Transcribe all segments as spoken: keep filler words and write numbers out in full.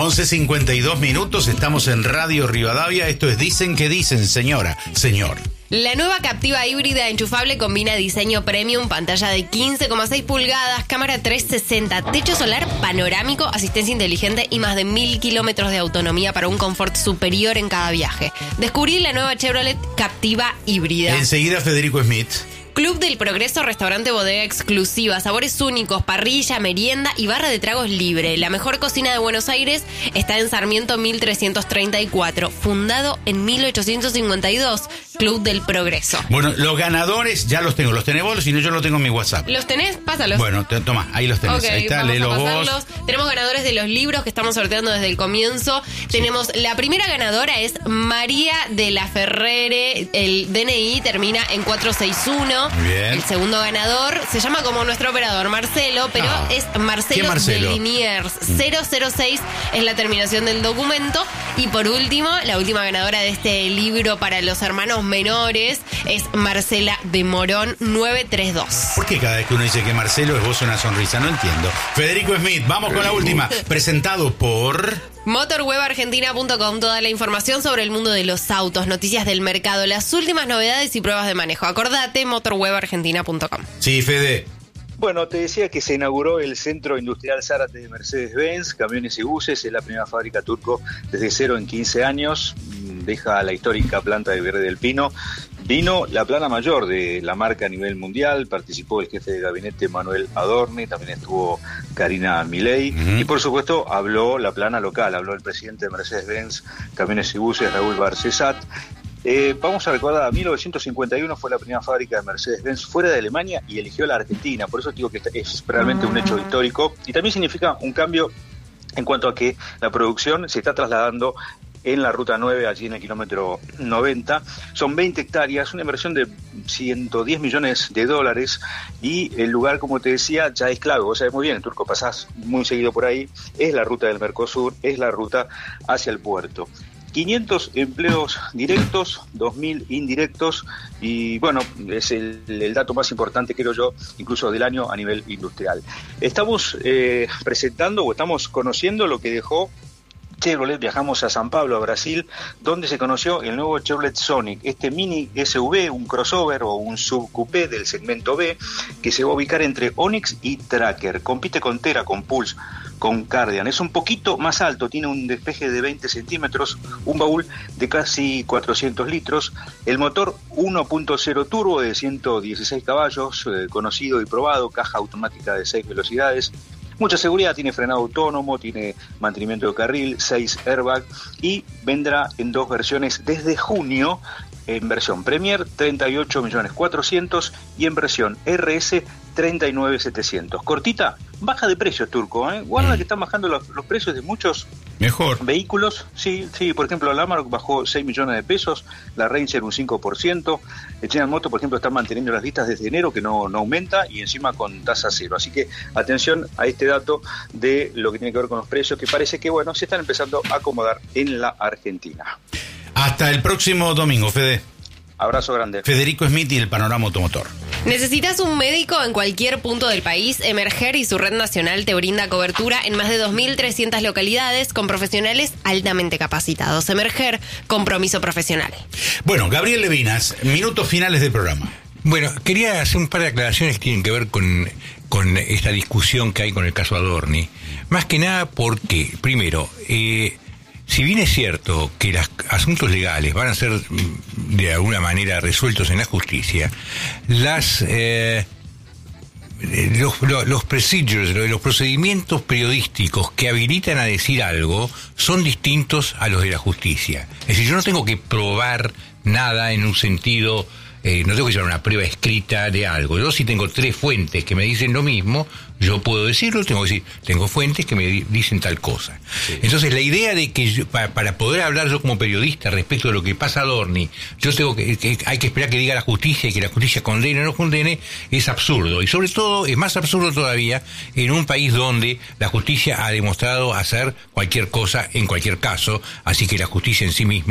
once cincuenta y dos minutos, estamos en Radio Rivadavia. Esto es Dicen que Dicen, señora, señor. La nueva Captiva híbrida enchufable combina diseño premium, pantalla de quince coma seis pulgadas, cámara trescientos sesenta, techo solar panorámico, asistencia inteligente y más de mil kilómetros de autonomía para un confort superior en cada viaje. Descubrí la nueva Chevrolet Captiva híbrida. Enseguida Federico Smith. Club del Progreso, restaurante bodega exclusiva, sabores únicos, parrilla, merienda y barra de tragos libre. La mejor cocina de Buenos Aires está en Sarmiento mil trescientos treinta y cuatro, fundado en mil ochocientos cincuenta y dos. Club del Progreso. Bueno, los ganadores ya los tengo. ¿Los tenés vos? Si no, yo los tengo en mi WhatsApp. ¿Los tenés? Pásalos. Bueno, te, toma, ahí los tenés. Okay, ahí está, vamos léelos a vos. pasarlos. Tenemos ganadores de los libros que estamos sorteando desde el comienzo. Sí. Tenemos, la primera ganadora es María de la Ferrere. El D N I termina en cuatrocientos sesenta y uno. Muy bien. El segundo ganador se llama como nuestro operador, Marcelo, pero ah, es Marcelo, Marcelo? de Liniers. cero cero seis es la terminación del documento. Y por último, la última ganadora de este libro para los hermanos menores es Marcela de Morón nueve tres dos. ¿Por qué cada vez que uno dice que Marcelo es vos una sonrisa? No entiendo. Federico Smith, vamos con la última. Presentado por... motorweb argentina punto com, toda la información sobre el mundo de los autos, noticias del mercado, las últimas novedades y pruebas de manejo. Acordate, motorweb argentina punto com. Sí, Fede. Bueno, te decía que se inauguró el Centro Industrial Zárate de Mercedes-Benz, camiones y buses. Es la primera fábrica turco desde cero en quince años. Deja la histórica planta de Verde del Pino. Vino la plana mayor de la marca a nivel mundial, participó el jefe de gabinete Manuel Adorni, también estuvo Karina Milei, uh-huh. y por supuesto habló la plana local, habló el presidente de Mercedes-Benz, Camiones y Buses, Raúl Barcesat. Eh, vamos a recordar, a mil novecientos cincuenta y uno fue la primera fábrica de Mercedes-Benz fuera de Alemania y eligió la Argentina, por eso digo que es realmente un hecho histórico y también significa un cambio en cuanto a que la producción se está trasladando en la ruta nueve, allí en el kilómetro noventa. Son veinte hectáreas, una inversión de ciento diez millones de dólares y el lugar, como te decía, ya es clave. Vos sabés muy bien, en Turco pasás muy seguido por ahí, es la ruta del Mercosur, es la ruta hacia el puerto. quinientos empleos directos, dos mil indirectos y bueno, es el, el dato más importante, creo yo, incluso del año a nivel industrial. Estamos eh, presentando o estamos conociendo lo que dejó Chevrolet. Viajamos a San Pablo, a Brasil, donde se conoció el nuevo Chevrolet Sonic, este mini S U V, un crossover o un subcoupé del segmento B, que se va a ubicar entre Onix y Tracker. Compite con Tera, con Pulse, con Kardian. Es un poquito más alto, tiene un despeje de veinte centímetros, un baúl de casi cuatrocientos litros, el motor uno punto cero turbo de ciento dieciséis caballos, eh, conocido y probado, caja automática de seis velocidades, mucha seguridad, tiene frenado autónomo, tiene mantenimiento de carril, seis airbags y vendrá en dos versiones desde junio, en versión Premier treinta y ocho millones cuatrocientos y en versión R S treinta y nueve setecientos. Cortita, baja de precio Turco, ¿eh? Guarda que están bajando los, los precios de muchos Mejor. vehículos. Sí, sí, por ejemplo, la Amarok bajó seis millones de pesos, la Ranger un cinco por ciento, el General Motors, por ejemplo, están manteniendo las listas desde enero, que no, no aumenta, y encima con tasa cero. Así que atención a este dato de lo que tiene que ver con los precios, que parece que, bueno, se están empezando a acomodar en la Argentina. Hasta el próximo domingo, Fede. Abrazo grande. Federico Smith y el Panorama Automotor. ¿Necesitas un médico en cualquier punto del país? Emerger y su red nacional te brinda cobertura en más de dos mil trescientas localidades con profesionales altamente capacitados. Emerger, compromiso profesional. Bueno, Gabriel Levinas, minutos finales del programa. Bueno, quería hacer un par de aclaraciones que tienen que ver con, con esta discusión que hay con el caso Adorni. Más que nada porque, primero, eh, si bien es cierto que los asuntos legales van a ser de alguna manera resueltos en la justicia, las eh, los, los, los procedures, los procedimientos periodísticos que habilitan a decir algo son distintos a los de la justicia. Es decir, yo no tengo que probar nada en un sentido... Eh, no tengo que llevar una prueba escrita de algo. Yo si tengo tres fuentes que me dicen lo mismo, yo puedo decirlo, tengo que decir, tengo fuentes que me di- dicen tal cosa. Sí. Entonces la idea de que yo, para, para poder hablar yo como periodista respecto de lo que pasa a Adorni, yo tengo que, que hay que esperar que diga la justicia y que la justicia condene o no condene, es absurdo. Y sobre todo, es más absurdo todavía en un país donde la justicia ha demostrado hacer cualquier cosa en cualquier caso, así que la justicia en sí misma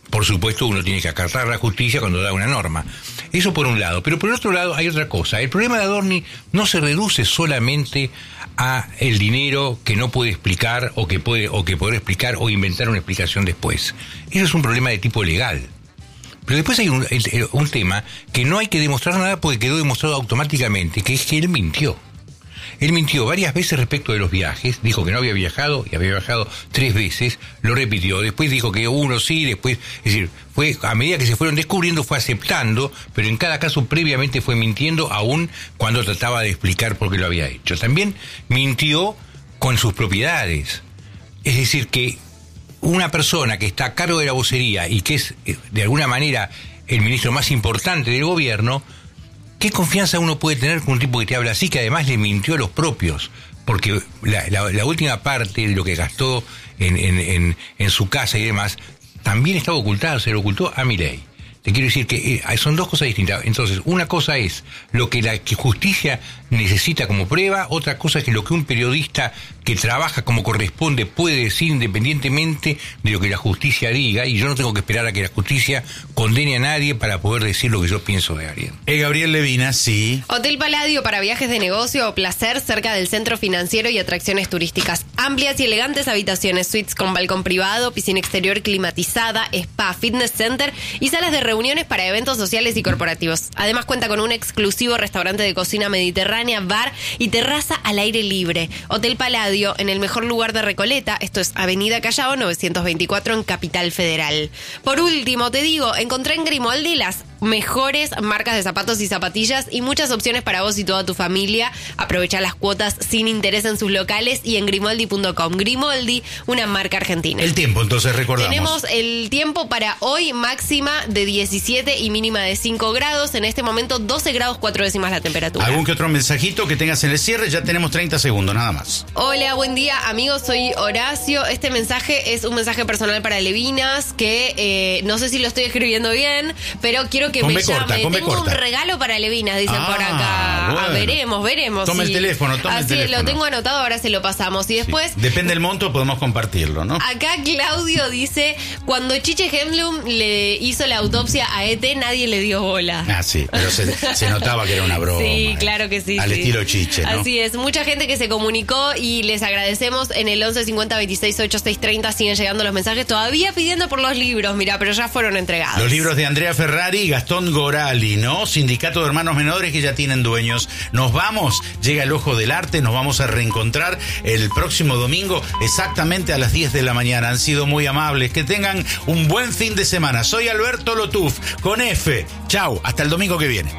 por supuesto uno tiene que acatar la justicia cuando da una norma. Eso por un lado. Pero por otro lado hay otra cosa. El problema de Adorni no se reduce solamente a el dinero que no puede explicar o que puede o que podrá explicar o inventar una explicación después. Eso es un problema de tipo legal. Pero después hay un, un tema que no hay que demostrar nada porque quedó demostrado automáticamente, que es que él mintió. Él mintió varias veces respecto de los viajes, dijo que no había viajado y había viajado tres veces, lo repitió, después dijo que uno sí, después, es decir, fue a medida que se fueron descubriendo fue aceptando, pero en cada caso previamente fue mintiendo aún cuando trataba de explicar por qué lo había hecho. También mintió con sus propiedades, es decir que una persona que está a cargo de la vocería y que es de alguna manera el ministro más importante del gobierno, ¿qué confianza uno puede tener con un tipo que te habla así, que además le mintió a los propios? Porque la, la, la última parte de lo que gastó en, en, en, en su casa y demás, también estaba ocultado, se lo ocultó a Milei. Te quiero decir que eh, son dos cosas distintas. Entonces, una cosa es lo que la que justicia necesita como prueba, otra cosa es que lo que un periodista que trabaja como corresponde puede decir independientemente de lo que la justicia diga, y yo no tengo que esperar a que la justicia condene a nadie para poder decir lo que yo pienso de alguien. Eh, Gabriel Levina, sí. Hotel Palladio para viajes de negocio o placer cerca del centro financiero y atracciones turísticas. Amplias y elegantes habitaciones, suites con balcón privado, piscina exterior climatizada, spa, fitness center y salas de reuniones para eventos sociales y corporativos. Además cuenta con un exclusivo restaurante de cocina mediterránea, bar y terraza al aire libre. Hotel Palladio en el mejor lugar de Recoleta, esto es Avenida Callao novecientos veinticuatro en Capital Federal. Por último, te digo, encontré en Grimaldi las mejores marcas de zapatos y zapatillas y muchas opciones para vos y toda tu familia. Aprovecha las cuotas sin interés en sus locales y en grimaldi punto com. Grimaldi, una marca argentina. El tiempo, entonces, recordamos. Tenemos el tiempo para hoy, máxima de diecisiete y mínima de cinco grados. En este momento, doce grados cuatro décimas la temperatura. ¿Algún que otro mensajito que tengas en el cierre? Ya tenemos treinta segundos, nada más. Hola, buen día, amigos. Soy Horacio. Este mensaje es un mensaje personal para Levinas, que eh, no sé si lo estoy escribiendo bien, pero quiero que con me B corta, llame. con B Tengo corta. un regalo para Levinas, dicen Ah, por acá. bueno. Ah, veremos, veremos. Toma sí. el teléfono, toma el Así teléfono. lo tengo anotado, ahora se lo pasamos. Y después, Sí. Depende del monto, podemos compartirlo, ¿no? acá Claudio dice, cuando Chiche Hemblum le hizo la autopsia a E T, nadie le dio bola. Ah, sí, pero se, se notaba que era una broma. Sí, eh. claro que sí. Al sí. estilo Chiche, ¿no? Así es, mucha gente que se comunicó y les agradecemos. En el once cincuenta veintiséis ochenta y seis treinta siguen llegando los mensajes, todavía pidiendo por los libros, mira, pero ya fueron entregados. Los libros de Andrea Ferrari y Gastón Gorali, ¿no? Sindicato de Hermanos Menores que ya tienen dueños. Nos vamos, llega el Ojo del Arte, nos vamos a reencontrar el próximo domingo exactamente a las diez de la mañana. Han sido muy amables, que tengan un buen fin de semana. Soy Alberto Lotuf, con F. Chau, hasta el domingo que viene.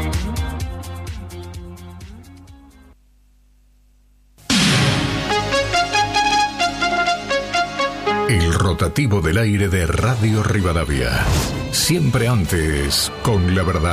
El rotativo del aire de Radio Rivadavia. Siempre antes, con la verdad.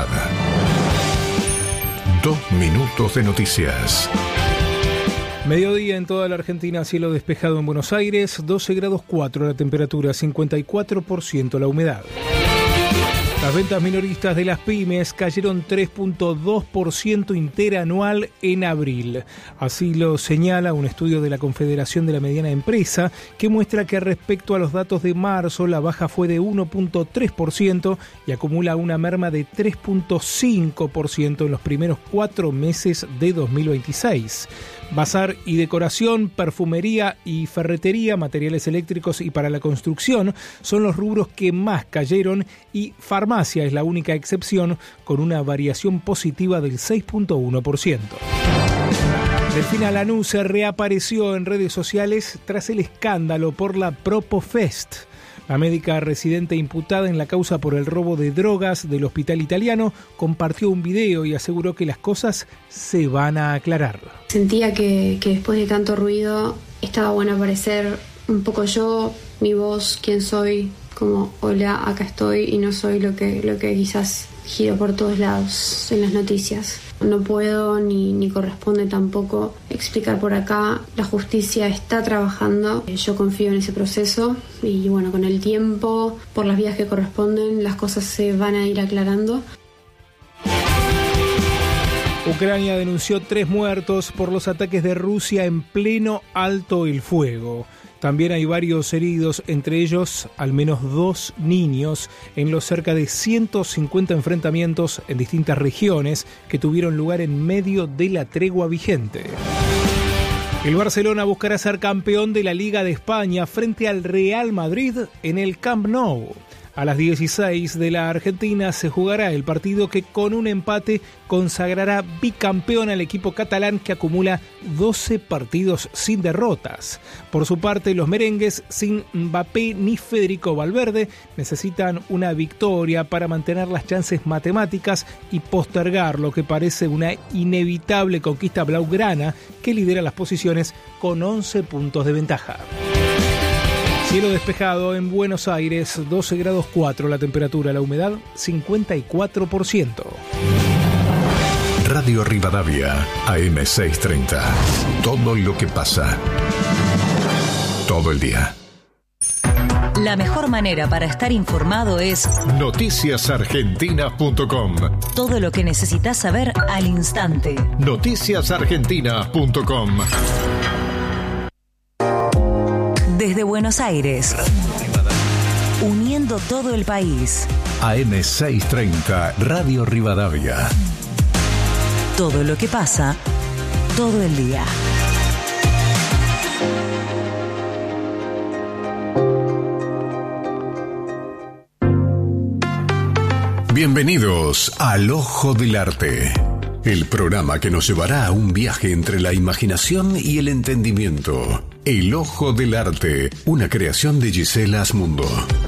Dos minutos de noticias. Mediodía en toda la Argentina, cielo despejado en Buenos Aires, doce grados cuatro la temperatura, cincuenta y cuatro por ciento la humedad. Las ventas minoristas de las pymes cayeron tres punto dos por ciento interanual en abril. Así lo señala un estudio de la Confederación de la Mediana Empresa, que muestra que respecto a los datos de marzo, la baja fue de uno punto tres por ciento y acumula una merma de tres punto cinco por ciento en los primeros cuatro meses de dos mil veintiséis. Bazar y decoración, perfumería y ferretería, materiales eléctricos y para la construcción son los rubros que más cayeron, y farmacia es la única excepción, con una variación positiva del seis punto uno por ciento. Delfina Lanús se reapareció en redes sociales tras el escándalo por la Propofest. La médica residente imputada en la causa por el robo de drogas del hospital italiano compartió un video y aseguró que las cosas se van a aclarar. Sentía que, que después de tanto ruido estaba bueno aparecer un poco yo, mi voz, quién soy, como hola, acá estoy y no soy lo que, lo que quizás giro por todos lados en las noticias. No puedo ni, ni corresponde tampoco explicar por acá. La justicia está trabajando, yo confío en ese proceso y bueno, con el tiempo, por las vías que corresponden, las cosas se van a ir aclarando. Ucrania denunció tres muertos por los ataques de Rusia en pleno alto el fuego. También hay varios heridos, entre ellos al menos dos niños, en los cerca de ciento cincuenta enfrentamientos en distintas regiones que tuvieron lugar en medio de la tregua vigente. El Barcelona buscará ser campeón de la Liga de España frente al Real Madrid en el Camp Nou. A las dieciséis de la Argentina se jugará el partido que con un empate consagrará bicampeón al equipo catalán que acumula doce partidos sin derrotas. Por su parte, los merengues, sin Mbappé ni Federico Valverde, necesitan una victoria para mantener las chances matemáticas y postergar lo que parece una inevitable conquista blaugrana que lidera las posiciones con once puntos de ventaja. Cielo despejado en Buenos Aires, doce grados cuatro la temperatura, la humedad cincuenta y cuatro por ciento. Radio Rivadavia, A M seiscientos treinta. Todo lo que pasa. Todo el día. La mejor manera para estar informado es noticias argentinas punto com. Todo lo que necesitas saber al instante. noticias argentinas punto com. Desde Buenos Aires, uniendo todo el país. A M seiscientos treinta, Radio Rivadavia. Todo lo que pasa, todo el día. Bienvenidos al Ojo del Arte, el programa que nos llevará a un viaje entre la imaginación y el entendimiento. El Ojo del Arte, una creación de Gisela Asmundo.